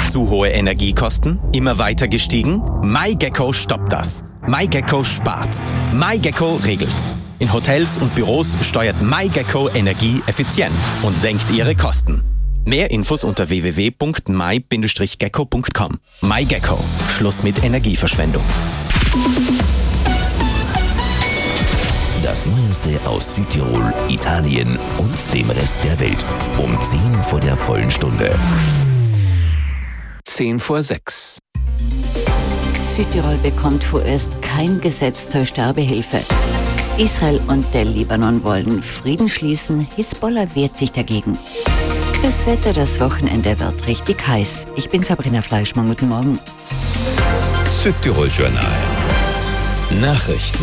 Zu hohe Energiekosten? Immer weiter gestiegen? MyGecko stoppt das. MyGecko spart. MyGecko regelt. In Hotels und Büros steuert MyGecko Energie effizient und senkt ihre Kosten. Mehr Infos unter www.my-gecko.com. MyGecko. Schluss mit Energieverschwendung. Das Neueste aus Südtirol, Italien und dem Rest der Welt. Um 10 vor der vollen Stunde. 10 vor 6. Südtirol bekommt vorerst kein Gesetz zur Sterbehilfe. Israel und der Libanon wollen Frieden schließen. Hisbollah wehrt sich dagegen. Das Wetter das Wochenende wird richtig heiß. Ich bin Sabrina Fleischmann. Guten Morgen. Südtirol Journal. Nachrichten.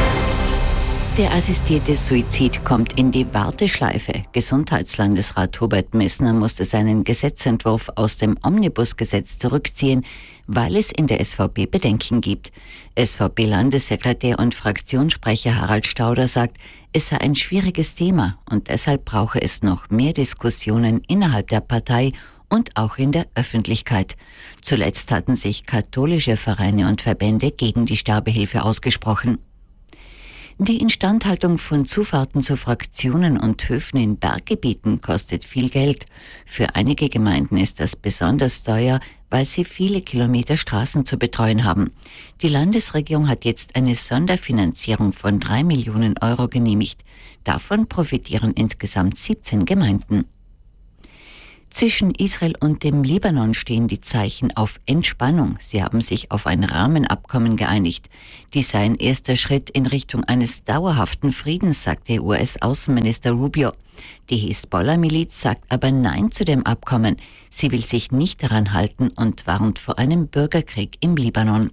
Der assistierte Suizid kommt in die Warteschleife. Gesundheitslandesrat Hubert Messner musste seinen Gesetzentwurf aus dem Omnibusgesetz zurückziehen, weil es in der SVP Bedenken gibt. SVP-Landessekretär und Fraktionssprecher Harald Stauder sagt, es sei ein schwieriges Thema und deshalb brauche es noch mehr Diskussionen innerhalb der Partei und auch in der Öffentlichkeit. Zuletzt hatten sich katholische Vereine und Verbände gegen die Sterbehilfe ausgesprochen. Die Instandhaltung von Zufahrten zu Fraktionen und Höfen in Berggebieten kostet viel Geld. Für einige Gemeinden ist das besonders teuer, weil sie viele Kilometer Straßen zu betreuen haben. Die Landesregierung hat jetzt eine Sonderfinanzierung von 3 Millionen Euro genehmigt. Davon profitieren insgesamt 17 Gemeinden. Zwischen Israel und dem Libanon stehen die Zeichen auf Entspannung. Sie haben sich auf ein Rahmenabkommen geeinigt. Dies sei ein erster Schritt in Richtung eines dauerhaften Friedens, sagte US-Außenminister Rubio. Die Hisbollah-Miliz sagt aber Nein zu dem Abkommen. Sie will sich nicht daran halten und warnt vor einem Bürgerkrieg im Libanon.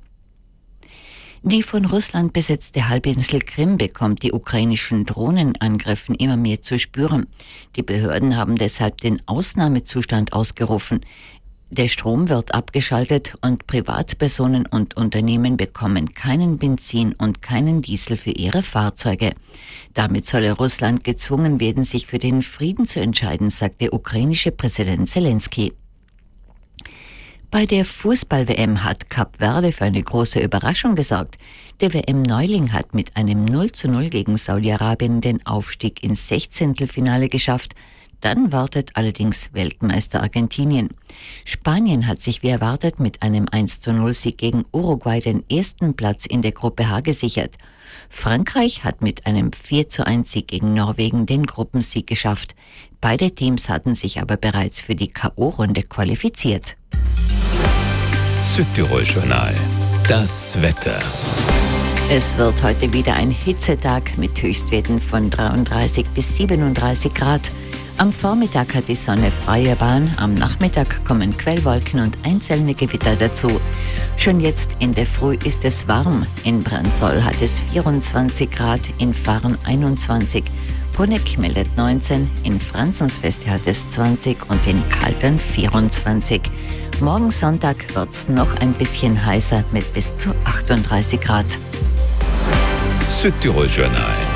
Die von Russland besetzte Halbinsel Krim bekommt die ukrainischen Drohnenangriffen immer mehr zu spüren. Die Behörden haben deshalb den Ausnahmezustand ausgerufen. Der Strom wird abgeschaltet und Privatpersonen und Unternehmen bekommen keinen Benzin und keinen Diesel für ihre Fahrzeuge. Damit solle Russland gezwungen werden, sich für den Frieden zu entscheiden, sagt der ukrainische Präsident Zelensky. Bei der Fußball-WM hat Kap Verde für eine große Überraschung gesorgt. Der WM-Neuling hat mit einem 0:0 gegen Saudi-Arabien den Aufstieg ins 16. geschafft. Dann wartet allerdings Weltmeister Argentinien. Spanien hat sich wie erwartet mit einem 1:0-Sieg gegen Uruguay den ersten Platz in der Gruppe H gesichert. Frankreich hat mit einem 4:1-Sieg gegen Norwegen den Gruppensieg geschafft. Beide Teams hatten sich aber bereits für die K.O.-Runde qualifiziert. Südtirol Journal. Das Wetter. Es wird heute wieder ein Hitzetag mit Höchstwerten von 33 bis 37 Grad. Am Vormittag hat die Sonne freie Bahn, am Nachmittag kommen Quellwolken und einzelne Gewitter dazu. Schon jetzt in der Früh ist es warm. In Brandsol hat es 24 Grad, in Fahren 21. Bruneck meldet 19, in Franzensfeste hat es 20 und in Kaltern 24. Morgen Sonntag wird's noch ein bisschen heißer mit bis zu 38 Grad. Südtirol Journal.